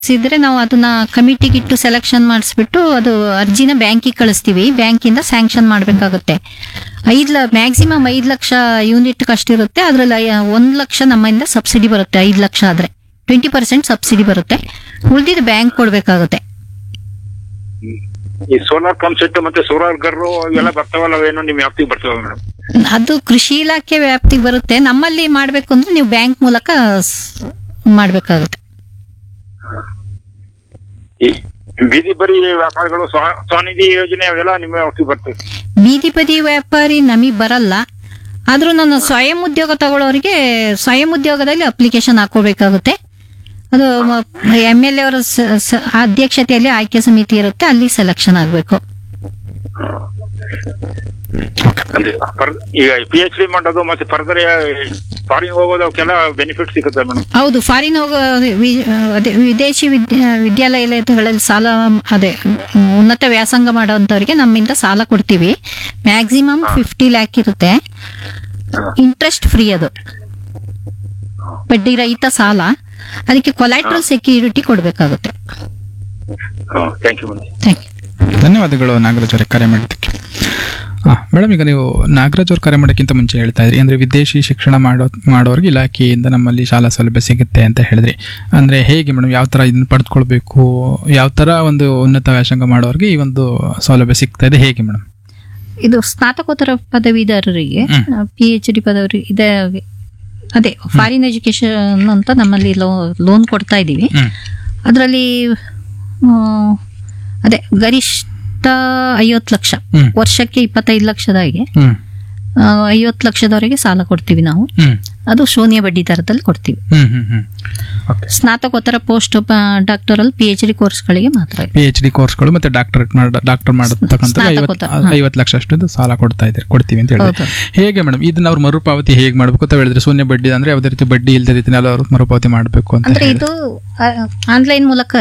ಇದ್ರೆ ನಾವು ಅದನ್ನ ಕಮಿಟಿಗೆ ಇಟ್ಟು ಸೆಲೆಕ್ಷನ್ ಮಾಡಿಸ್ಬಿಟ್ಟು ಅದು ಅರ್ಜಿನ ಬ್ಯಾಂಕಿಗೆ ಕಳಿಸ್ತೀವಿ. ಬ್ಯಾಂಕಿಂದ ಸ್ಯಾಂಕ್ಷನ್ ಮಾಡಬೇಕಾಗುತ್ತೆ. Maximum 5 lakh unit ಅಷ್ಟಿರುತ್ತೆ. ಅದ್ರಲ್ಲಿ 1 ಲಕ್ಷ ನಮ್ಮಿಂದ ಸಬ್ಸಿಡಿ ಬರುತ್ತೆ. 5 ಲಕ್ಷ ಆದ್ರೆ 20% ಸಬ್ಸಿಡಿ ಬರುತ್ತೆ. ಉಳಿದಿದ್ದು ಬ್ಯಾಂಕ್ ಕೊಡ್ಬೇಕಾಗುತ್ತೆ. ಈ ಸೋಲಾರ್ ಪಂಪ್ ಸೆಟ್ ಮತ್ತೆ ಸೋಲಾರ್ ಗರ್ರು ಇವೆಲ್ಲ ಬರ್ತಾವಲ್ಲ, ಅವೇನೋ ನಿಮ್ ವ್ಯಾಪ್ತಿಗೆ ಬರ್ತಾವ ಮೇಡಮ್? ಅದು ಕೃಷಿ ಇಲಾಖೆ ವ್ಯಾಪ್ತಿಗೆ ಬರುತ್ತೆ. ನಮ್ಮಲ್ಲಿ ಮಾಡ್ಬೇಕು ಅಂದ್ರೆ ನೀವು ಬ್ಯಾಂಕ್ ಮೂಲಕ ಮಾಡ್ಬೇಕಾಗುತ್ತೆ. ಈ ಬೀದಿ ಬರಿ ವ್ಯಾಪಾರಿಗಳು ಸ್ವನಿಧಿ ಯೋಜನೆ ಅವೆಲ್ಲ ನಿಮ್ಮ ವ್ಯಾಪ್ತಿಗೆ ಬರ್ತವೆ? ಬೀದಿ ಬದಿ ವ್ಯಾಪಾರಿ ನಮಗ್ ಬರಲ್ಲ. ಆದ್ರೂ ನಾನು ಸ್ವಯಂ ಉದ್ಯೋಗ ತಗೊಳ್ಳೋರಿಗೆ ಸ್ವಯಂ ಉದ್ಯೋಗದಲ್ಲಿ ಅಪ್ಲಿಕೇಶನ್ ಹಾಕೋಬೇಕಾಗುತ್ತೆ. ಅದು MLA ಅವರ ಅಧ್ಯಕ್ಷತೆಯಲ್ಲಿ ಆಯ್ಕೆ ಸಮಿತಿ ಇರುತ್ತೆ, ಅಲ್ಲಿ ಸೆಲೆಕ್ಷನ್ ಆಗ್ಬೇಕು. ಈಗ PhD ಮಾಡೋದು ಮತ್ತೆ ಫರ್ದರ್ ಫಾರಿನ್ ಹೋಗೋದು ಅವಕ್ಕೆಲ್ಲ ಬೆನಿಫಿಟ್ ಸಿಗುತ್ತೆ ಮೇಡಮ್? ಹೌದು, ಫಾರಿನ್ ಹೋಗೋ ವಿದೇಶಿ ವಿದ್ಯಾಲಯಗಳಲ್ಲಿ ಸಾಲ, ಉನ್ನತ ವ್ಯಾಸಂಗ ಮಾಡೋಂಥವ್ರಿಗೆ ನಮ್ಮಿಂದ ಸಾಲ ಕೊಡ್ತೀವಿ. ಮ್ಯಾಕ್ಸಿಮಮ್ 50 ಲ್ಯಾಕ್ ಇರುತ್ತೆ. ಇಂಟ್ರೆಸ್ಟ್ ಫ್ರೀ, ಅದು ಬಡ್ಡಿ ರಹಿತ ಸಾಲ. ಅದಕ್ಕೆ ಕೊಲಾಟ್ರಲ್ ಸೆಕ್ಯೂರಿಟಿ ಕೊಡ್ಬೇಕಾಗುತ್ತೆ. ಧನ್ಯವಾದಗಳು ನಾಗರಾಜ್ ಅವರೇ ಕರೆ ಮಾಡಿದ್ದಕ್ಕೆ. ಮೇಡಮ್, ಈಗ ನೀವು ನಾಗರಾಜ್ ಅವ್ರು ಕರೆ ಮಾಡೋಕ್ಕಿಂತ ಮುಂಚೆ ಹೇಳ್ತಾ ಇದ್ರಿ, ಅಂದ್ರೆ ವಿದೇಶಿ ಶಿಕ್ಷಣ ಮಾಡೋರಿಗೆ ಇಲಾಖೆಯಿಂದ ನಮ್ಮಲ್ಲಿ ಶಾಲಾ ಸೌಲಭ್ಯ ಸಿಗುತ್ತೆ ಅಂತ ಹೇಳಿದ್ರಿ. ಅಂದ್ರೆ ಹೇಗೆ ಮೇಡಮ್, ಯಾವ ತರ ಇದನ್ನ ಪಡೆದುಕೊಳ್ಬೇಕು, ಯಾವ ತರ ಒಂದು ಉನ್ನತ ವ್ಯಾಸಂಗ ಮಾಡೋರಿಗೆ ಈ ಒಂದು ಸೌಲಭ್ಯ ಸಿಗ್ತಾ ಇದೆ, ಹೇಗೆ ಮೇಡಮ್? ಇದು ಸ್ನಾತಕೋತ್ತರ ಪದವೀಧರರಿಗೆ, PhD ಪದವಿ ಇದೆ. ಅದೇ ಫಾರಿನ್ ಎಜುಕೇಶನ್ ಅಂತ ನಮ್ಮಲ್ಲಿ ಲೋನ್ ಕೊಡ್ತಾ ಇದ್ದೀವಿ. ಅದರಲ್ಲಿ ಅದೇ ಗರಿಷ್ಠ 50 ಲಕ್ಷ, ವರ್ಷಕ್ಕೆ 25 ಲಕ್ಷದಾಗೆ 50 ಲಕ್ಷದವರೆಗೆ ಸಾಲ ಕೊಡ್ತೀವಿ ನಾವು. ಅದು ಶೂನ್ಯ ಬಡ್ಡಿ ದರದಲ್ಲಿ ಕೊಡ್ತೀವಿ. ಸ್ನಾತಕೋತ್ತರ ಪೋಸ್ಟ್ ಡಾಕ್ಟರಲ್ PhD ಕೋರ್ಸ್ಗಳಿಗೆ ಮಾತ್ರ. PhD ಕೋರ್ಸ್ಗಳು ಮತ್ತೆ ಡಾಕ್ಟರ್ ಮಾಡತಕ್ಕಂಥ 50 ಲಕ್ಷ ಅಷ್ಟು ಸಾಲ ಕೊಡ್ತೀವಿ ಅಂತ ಹೇಳಿದ್ರೆ, ಹೇಗೆ ಮೇಡಮ್ ಇದನ್ನ ಅವ್ರು ಮರುಪಾವತಿ ಹೇಗೆ ಮಾಡ್ಬೇಕು ಅಂತ ಹೇಳಿದ್ರೆ, ಶೂನ್ಯ ಬಡ್ಡಿ ಅಂದ್ರೆ ಯಾವುದೇ ರೀತಿ ಬಡ್ಡಿ ಇಲ್ಲದ ರೀತಿಯಲ್ಲಿ ಅವ್ರು ಮರುಪಾವತಿ ಮಾಡಬೇಕು ಅಂತ ಅಂದ್ರೆ ಇದು ಆನ್ಲೈನ್ ಮೂಲಕ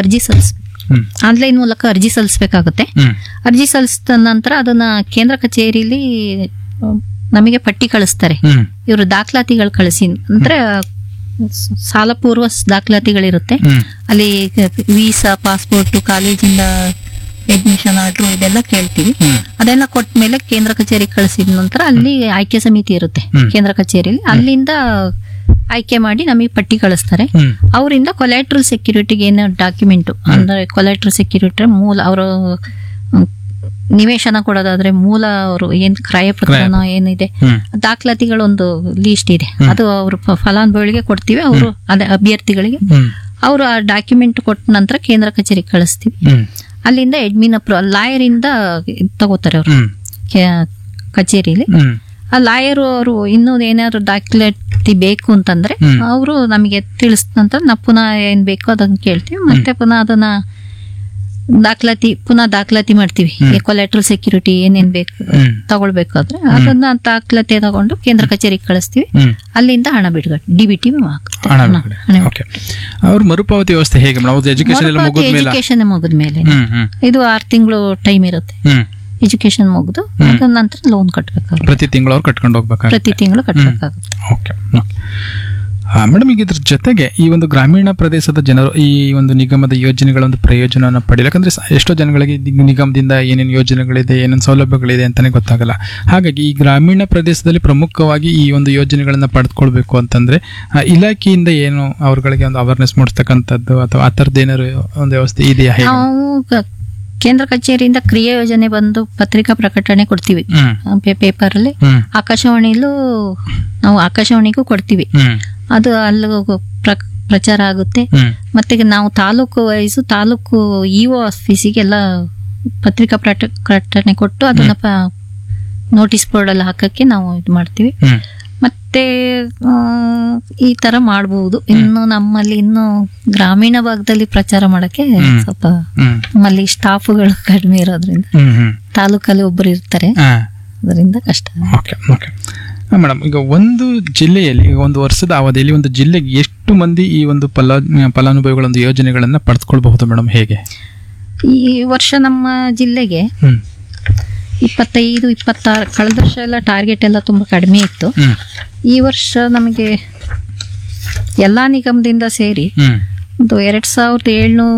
ಅರ್ಜಿ ಸಲ್ಲಿಸಬೇಕಾಗುತ್ತೆ. ಅರ್ಜಿ ಸಲ್ಲಿಸಿದ ನಂತರ ಅದನ್ನ ಕೇಂದ್ರ ಕಚೇರಿಯಲ್ಲಿ ನಮಗೆ ಪಟ್ಟಿ ಕಳಿಸ್ತಾರೆ. ಇವರು ದಾಖಲಾತಿಗಳು ಕಳಿಸಿ ಅಂದ್ರೆ ಸಾಲ ಪೂರ್ವ ದಾಖಲಾತಿಗಳಿರುತ್ತೆ. ಅಲ್ಲಿ ವೀಸಾ, ಪಾಸ್ಪೋರ್ಟ್, ಕಾಲೇಜಿಂದ ಅಡ್ಮಿಷನ್ ಆರ್ಡರ್ ಇದೆಲ್ಲ ಕೇಳ್ತೀವಿ. ಅದೆಲ್ಲ ಕೊಟ್ಟ ಮೇಲೆ ಕೇಂದ್ರ ಕಚೇರಿಗೆ ಕಳಿಸಿದ ನಂತರ ಅಲ್ಲಿ ಆಯ್ಕೆ ಸಮಿತಿ ಇರುತ್ತೆ ಕೇಂದ್ರ ಕಚೇರಿಯಲ್ಲಿ. ಅಲ್ಲಿಂದ ಆಯ್ಕೆ ಮಾಡಿ ನಮಗೆ ಪಟ್ಟಿ ಕಳಿಸ್ತಾರೆ. ಅವರಿಂದ ಕೊಲಾಟ್ರಲ್ ಸೆಕ್ಯೂರಿಟಿಗೆ ಏನೋ ಡಾಕ್ಯುಮೆಂಟ್ ಅಂದ್ರೆ ಕೊಲಾಟ್ರಲ್ ಸೆಕ್ಯೂರಿಟಿ ಮೂಲ ಅವರು ನಿವೇಶನ ಕೊಡೋದಾದ್ರೆ ಮೂಲ ಅವರು ಏನ್ ಕ್ರಯ ಪತ್ರನೋ ಏನಿದೆ ದಾಖಲಾತಿಗಳೊಂದು ಲೀಸ್ಟ್ ಇದೆ. ಅದು ಅವರು ಫಲಾನುಭವಿಗಳಿಗೆ ಕೊಡ್ತೀವಿ. ಅವರು ಅದೇ ಅಭ್ಯರ್ಥಿಗಳಿಗೆ ಅವರು ಆ ಡಾಕ್ಯುಮೆಂಟ್ ಕೊಟ್ಟ ನಂತರ ಕೇಂದ್ರ ಕಚೇರಿಗೆ ಕಳಿಸ್ತೀವಿ. ಅಲ್ಲಿಂದ ಅಡ್ಮಿನ್ ಲಾಯರ್ ಇಂದ ತಗೋತಾರೆ ಅವರು ಕಚೇರಿಲಿ. ಆ ಲಾಯರ್ ಅವರು ಇನ್ನೂ ಏನಾದ್ರು ದಾಖಲಾತಿ ಬೇಕು ಅಂತಂದ್ರೆ ಅವರು ನಮಗೆ ತಿಳಿಸಿದ ನಂತರ ನಾವು ಪುನಃ ಏನ್ ಬೇಕೋ ಅದನ್ನ ಕೇಳ್ತೀವಿ. ಮತ್ತೆ ಪುನಃ ಅದನ್ನ ದಾಖಲಾತಿ ಮಾಡ್ತೀವಿ. ಕೊಲಾಟ್ರಲ್ ಸೆಕ್ಯೂರಿಟಿ ಏನೇನ್ ಬೇಕು ತಗೊಳ್ಬೇಕಾದ್ರೆ ಅದನ್ನ ದಾಖಲಾತಿ ತಗೊಂಡು ಕೇಂದ್ರ ಕಚೇರಿಗೆ ಕಳಿಸ್ತೀವಿ. ಅಲ್ಲಿಂದ ಹಣ ಬಿಡುಗಡೆ DBT ಅವ್ರ ಮರುಪಾವತಿ ವ್ಯವಸ್ಥೆ ಹೇಗೆ? ಎಜುಕೇಶನ್ ಮುಗಿದ್ಮೇಲೆ ಇದು 6 ತಿಂಗಳು ಟೈಮ್ ಇರುತ್ತೆ. ಎಜುಕೇಶನ್ ಮುಗಿದು ಅದ ನಂತರ ಲೋನ್ ಕಟ್ಟಬೇಕಾಗುತ್ತೆ. ಪ್ರತಿ ತಿಂಗಳು ಅವ್ರು ಕಟ್ಕೊಂಡು ಹೋಗ್ಬೇಕಾಗುತ್ತೆ. ಪ್ರತಿ ತಿಂಗಳು ಕಟ್ಟಬೇಕಾಗುತ್ತೆ. ಮೇಡಮ್, ಈಗ ಇದ್ರ ಜೊತೆಗೆ ಈ ಒಂದು ಗ್ರಾಮೀಣ ಪ್ರದೇಶದ ಜನರು ಈ ಒಂದು ನಿಗಮದ ಯೋಜನೆಗಳ ಒಂದು ಪ್ರಯೋಜನವನ್ನು ಪಡೆಯಬೇಕಂದ್ರೆ ಎಷ್ಟೋ ಜನಗಳಿಗೆ ನಿಗಮದಿಂದ ಏನೇನು ಯೋಜನೆಗಳಿದೆ, ಏನೇನು ಸೌಲಭ್ಯಗಳಿದೆ ಅಂತಾನೆ ಗೊತ್ತಾಗಲ್ಲ. ಹಾಗಾಗಿ ಈ ಗ್ರಾಮೀಣ ಪ್ರದೇಶದಲ್ಲಿ ಪ್ರಮುಖವಾಗಿ ಈ ಒಂದು ಯೋಜನೆಗಳನ್ನ ಪಡೆದುಕೊಳ್ಬೇಕು ಅಂತಂದ್ರೆ ಇಲಾಖೆಯಿಂದ ಏನು ಅವ್ರಗಳಿಗೆ ಒಂದು ಅವೇರ್ನೆಸ್ ಮೂಡಿಸ್ತಕ್ಕಂಥದ್ದು ಅಥವಾ ಆ ಥರದ್ದು ಏನಾದ್ರು ಒಂದು ವ್ಯವಸ್ಥೆ ಇದೆಯಾ? ಕೇಂದ್ರ ಕಚೇರಿಯಿಂದ ಕ್ರಿಯಾ ಯೋಜನೆ ಬಂದು ಪತ್ರಿಕಾ ಪ್ರಕಟಣೆ ಕೊಡ್ತೀವಿ ಪೇಪರ್ ಅಲ್ಲಿ. ಆಕಾಶವಾಣಿಗೂ ಕೊಡ್ತೀವಿ. ಅದು ಅಲ್ಲಿ ಪ್ರಚಾರ ಆಗುತ್ತೆ. ಮತ್ತೆ ನಾವು ತಾಲೂಕು ತಾಲೂಕು EO ಆಫೀಸಿಗೆಲ್ಲ ಪತ್ರಿಕಾ ಪ್ರಕಟಣೆ ಕೊಟ್ಟು ಅದನ್ನ ನೋಟಿಸ್ ಬೋರ್ಡ್ ಅಲ್ಲಿ ಹಾಕಕ್ಕೆ ನಾವು ಇದು ಮಾಡ್ತೀವಿ. ಮತ್ತೆ ಈ ತರ ಮಾಡಬಹುದು. ಇನ್ನು ನಮ್ಮಲ್ಲಿ ಇನ್ನು ಗ್ರಾಮೀಣ ಭಾಗದಲ್ಲಿ ಪ್ರಚಾರ ಮಾಡಕ್ಕೆ ಸ್ವಲ್ಪ ನಮ್ಮಲ್ಲಿ ಸ್ಟಾಫ್ಗಳು ಕಡಿಮೆ ಇರೋದ್ರಿಂದ ತಾಲೂಕಲ್ಲಿ ಒಬ್ಬರು ಇರ್ತಾರೆ, ಅದರಿಂದ ಕಷ್ಟ. ಮೇಡಮ್, ಈಗ ಒಂದು ಜಿಲ್ಲೆಯಲ್ಲಿ ಒಂದು ವರ್ಷದ ಅವಧಿಯಲ್ಲಿ ಒಂದು ಜಿಲ್ಲೆಗೆ ಎಷ್ಟು ಮಂದಿ ಈ ಒಂದು ಫಲಾನುಭವಿಗಳ ಒಂದು ಯೋಜನೆಗಳನ್ನ ಪಡೆದುಕೊಳ್ಬಹುದು ಮೇಡಮ್, ಹೇಗೆ? ಈ ವರ್ಷ ನಮ್ಮ ಜಿಲ್ಲೆಗೆ 25, 26, ಕಳೆದ ವರ್ಷ ಎಲ್ಲ ಟಾರ್ಗೆಟ್ ಎಲ್ಲ ತುಂಬಾ ಕಡಿಮೆ ಇತ್ತು. ಈ ವರ್ಷ ನಮಗೆ ಎಲ್ಲಾ ನಿಗಮದಿಂದ ಸೇರಿ ಅದು 2700